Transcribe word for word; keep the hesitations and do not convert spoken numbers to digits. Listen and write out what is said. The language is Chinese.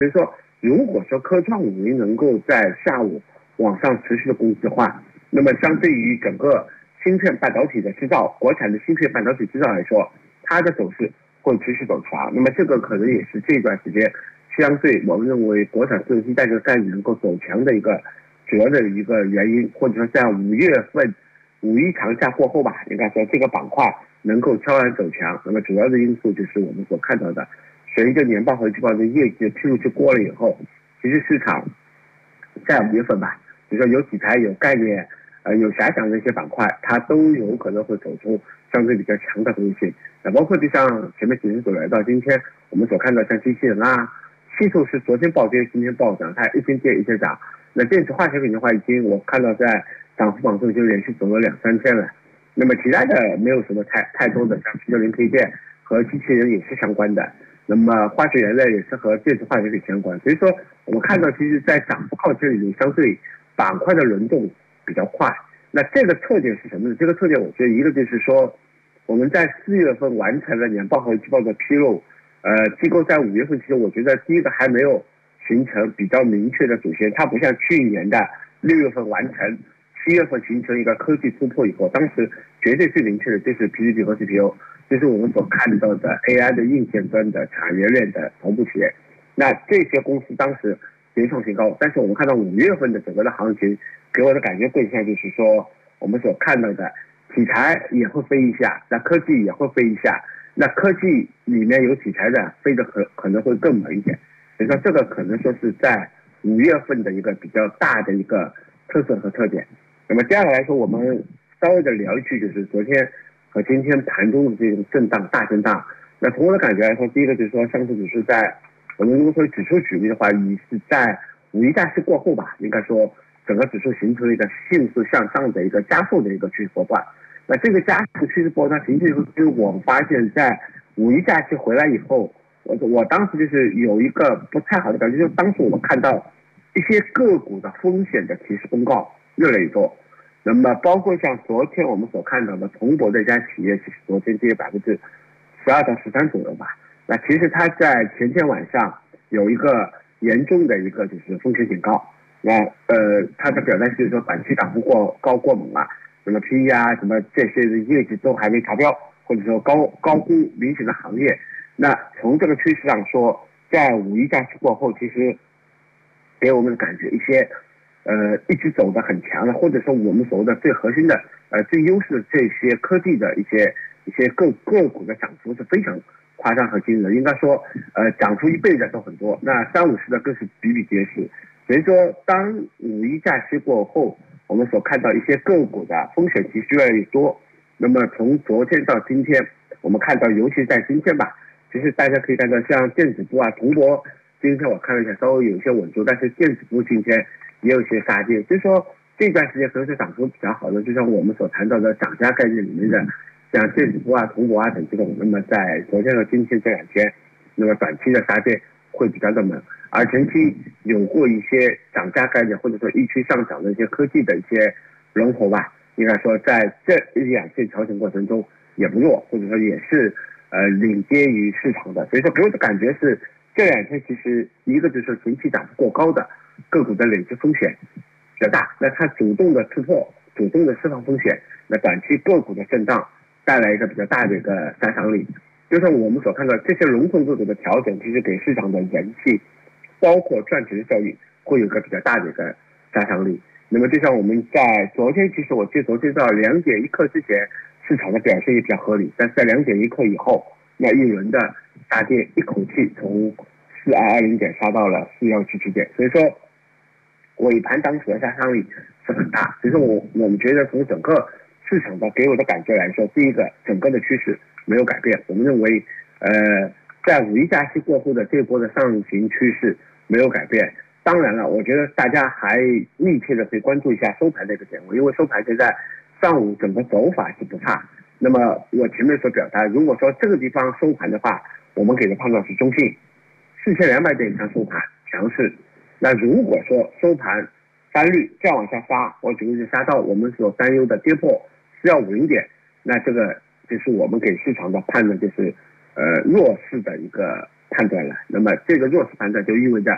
所以说，如果说科创五零能够在下午往上持续的攻击的话，那么相对于整个芯片半导体的制造，国产的芯片半导体制造来说，它的走势会持续走强。那么这个可能也是这段时间相对我们认为国产自动芯片这个概念能够走强的一个主要的一个原因，或者说在五月份五一长假过后吧，应该说这个板块能够悄然走强。那么主要的因素就是我们所看到的，随着年报和季报的业绩的披露期过了以后，其实市场在五月份吧，比如说有题材、有概念、呃有遐想的一些板块，它都有可能会走出相对比较强的东西。那包括就像前面几日走来到今天，我们所看到像机器人啊、系数是昨天暴跌，今天暴涨，它一天跌一天涨。那电子化学品的话，已经我看到在涨幅榜中已经连续走了两三天了。那么其他的没有什么太太多的，像七六零配件和机器人也是相关的。那么化学原料也是和电子化学品相关，所以说我们看到，其实在涨幅靠前里面，相对板块的轮动比较快。那这个特点是什么呢？这个特点我觉得一个就是说，我们在四月份完成了年报和季报的披露，呃，机构在五月份其实我觉得第一个还没有形成比较明确的主线，它不像去年的六月份完成，七月份形成一个科技突破以后，当时绝对最明确的就是 P C B 和 C P U。就是我们所看到的 A I 的硬件端的产业链的头部企业，那这些公司当时节创新高，但是我们看到五月份的整个的行情，给我的感觉更像就是说，我们所看到的题材也会飞一下，那科技也会飞一下，那科技里面有题材的飞得可可能会更猛一点，所以说这个可能说是在五月份的一个比较大的一个特色和特点。那么接下来来说，我们稍微的聊一句，就是昨天和今天盘中的这种震荡大震荡，那从我的感觉来说，第一个就是说上证指数在我们如果说指数举例的话，你是在五一假期过后吧，应该说整个指数形成了一个迅速向上的一个加速的一个趋势波段。那这个加速趋势波段形成以后，就是我们发现在五一假期回来以后，我我当时就是有一个不太好的感觉，就是当时我们看到一些个股的风险的提示公告越来越多。那么包括像昨天我们所看到的铜箔的一家企业，其实昨天跌百分之十二到十三左右吧。那其实它在前天晚上有一个严重的一个就是风险警告。那呃，它的表现就是说短期涨幅过高过猛啊，什么 P E 啊，什么这些的业绩都还没达标，或者说高高估明显的行业。那从这个趋势上说，在五一假期过后，其实给我们的感觉一些。呃，一直走得很强的，或者说我们所谓的最核心的、呃最优势的这些科技的一些一些个个股的涨幅是非常夸张和惊人，应该说，呃，涨出一倍的都很多，那三五十的更是比比皆是。所以说，当五一假期过后，我们所看到一些个股的风险提示越来越多。那么从昨天到今天，我们看到，尤其在今天吧，其实大家可以看到，像电子股啊、铜箔，今天我看了一下，稍微有一些稳住，但是电子股今天也有一些杀跌，所以说这段时间可能是涨幅比较好的，就像我们所谈到的涨价概念里面的，像电子股啊、铜箔啊等这种，那么在昨天和今天这两天，那么短期的杀跌会比较的猛，而前期有过一些涨价概念或者说预期上涨的一些科技的一些龙头吧，应该说在这一两天调整过程中也不弱，或者说也是呃领跌于市场的，所以说给我的感觉是这两天其实一个就是前期涨幅过高的个股的累积风险比较大，那它主动的突破，主动的释放风险，那短期个股的震荡带来一个比较大的一个杀伤力。就像我们所看到这些龙头个股的调整，其实给市场的人气，包括赚钱的效应，会有一个比较大的一个杀伤力。那么就像我们在昨天，其实我记得昨天到两点一刻之前，市场的表现也比较合理，但是在两点一刻以后，那一轮的大跌一口气从四二二零点杀到了四幺七七点，所以说尾盘当时的杀伤力是很大。所以说我我们觉得从整个市场的给我的感觉来说，第一个整个的趋势没有改变，我们认为呃在五一假期过后的这波的上行趋势没有改变。当然了，我觉得大家还密切的可以关注一下收盘的一个点位，因为收盘现在上午整个走法是不差。那么我前面所表达，如果说这个地方收盘的话，我们给的判断是中性，四千两百点以上收盘强势。那如果说收盘翻绿再往下杀，我举个例子，杀到我们所担忧的跌破四幺五零点，那这个就是我们给市场的判断，就是呃弱势的一个判断了。那么这个弱势判断就意味着